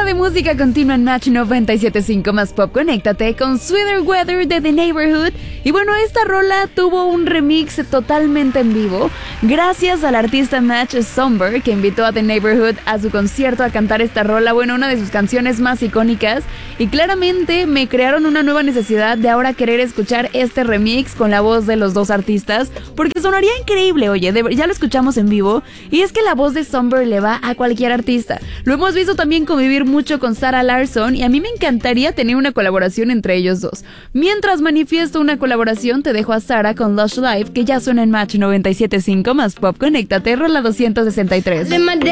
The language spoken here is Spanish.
de música continua en Match 97.5 más Pop. Conéctate con Sweater Weather de The Neighborhood. Y bueno, esta rola tuvo un remix totalmente en vivo gracias al artista Match Somber, que invitó a The Neighborhood a su concierto a cantar esta rola, bueno, una de sus canciones más icónicas. Y claramente me crearon una nueva necesidad de ahora querer escuchar este remix con la voz de los dos artistas, porque sonaría increíble. Oye, ya lo escuchamos en vivo y es que la voz de Somber le va a cualquier artista. Lo hemos visto también convivir mucho con Sarah Larsson y a mí me encantaría tener una colaboración entre ellos dos. Mientras manifiesto una colaboración, te dejo a Sarah con Lush Life, que ya suena en Match 97.5 más Pop. Conéctate, rola 263.